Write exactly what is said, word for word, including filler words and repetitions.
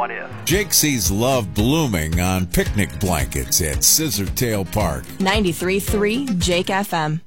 what if. Jake sees love blooming on picnic blankets at Scissortail Park. ninety-three point three Jake F M.